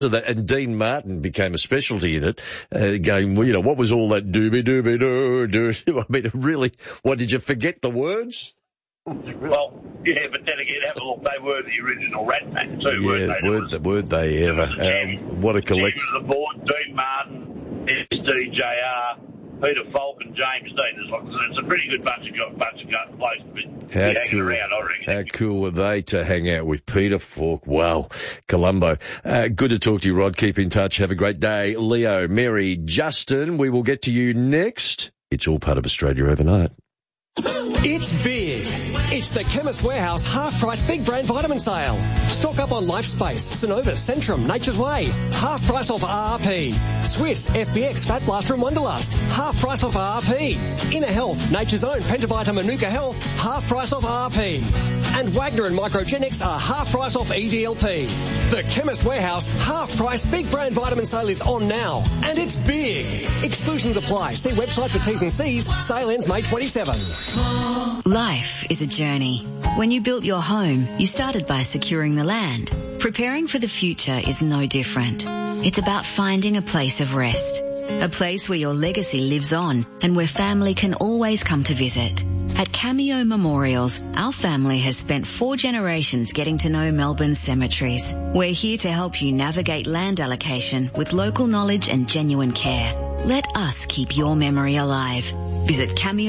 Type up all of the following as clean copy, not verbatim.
that, and Dean Martin became a specialty in it, going, well, you know, what was all that doobie-doobie-doo? I mean, really, what, did you forget the words? Well, yeah, but then again, have a look, they were the original Rat Pack too, weren't they? Weren't they ever? What a collection. The board, Dean Martin, SDJR, Peter Falk and James Dean. It's a pretty good bunch of blokes to be hanging around, I reckon. How cool were they to hang out with Peter Falk? Wow. Columbo. Good to talk to you, Rod. Keep in touch. Have a great day. Leo, Mary, Justin, we will get to you next. It's all part of Australia Overnight. It's big. It's the Chemist Warehouse half-price big brand vitamin sale. Stock up on LifeSpace, Synovus, Centrum, Nature's Way. Half price off RRP. Swiss, FBX, Fat Blaster and Wonderlust. Half price off RRP. Inner Health, Nature's Own, Pentavita, Manuka Health. Half price off RRP. And Wagner and Microgenics are half price off EDLP. The Chemist Warehouse half-price big brand vitamin sale is on now. And it's big. Exclusions apply. See website for T's and C's. Sale ends May 27. Life is a journey. When you built your home, you started by securing the land. Preparing for the future is no different. It's about finding a place of rest. A place where your legacy lives on and where family can always come to visit. At Cameo Memorials, our family has spent 4 generations getting to know Melbourne's cemeteries. We're here to help you navigate land allocation with local knowledge and genuine care. Let us keep your memory alive. Visit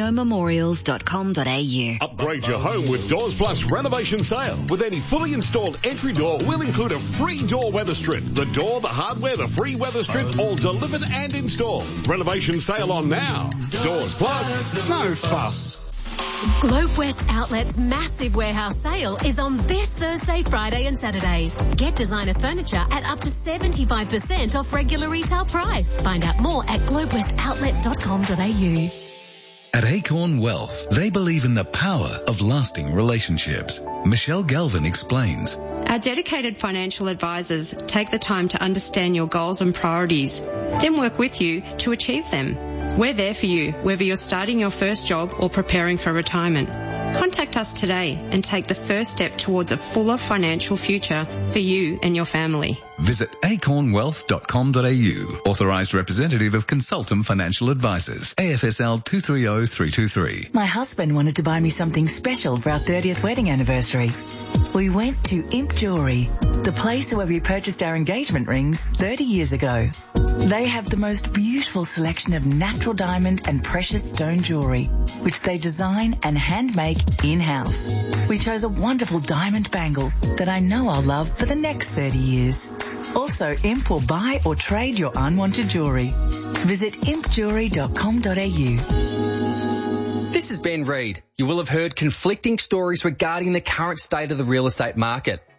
cameomemorials.com.au. Upgrade your home with Doors Plus renovation sale. With any fully installed entry door, we'll include a free door weather strip. The door, the hardware, the free weather strip, all delivered and installed. Renovation sale on now. Doors Plus, no fuss. Globe West Outlet's massive warehouse sale is on this Thursday, Friday and Saturday. Get designer furniture at up to 75% off regular retail price. Find out more at globewestoutlet.com.au. At Acorn Wealth, they believe in the power of lasting relationships. Michelle Galvin explains. Our dedicated financial advisors take the time to understand your goals and priorities, then work with you to achieve them. We're there for you, whether you're starting your first job or preparing for retirement. Contact us today and take the first step towards a fuller financial future for you and your family. Visit acornwealth.com.au. Authorised representative of Consultum Financial Advisors. AFSL 230323. My husband wanted to buy me something special for our 30th wedding anniversary. We went to Imp Jewellery, the place where we purchased our engagement rings 30 years ago. They have the most beautiful selection of natural diamond and precious stone jewellery, which they design and hand make in-house. We chose a wonderful diamond bangle that I know I'll love for the next 30 years. Also, Imp will buy or trade your unwanted jewellery. Visit impjewellery.com.au. This is Ben Reid. You will have heard conflicting stories regarding the current state of the real estate market.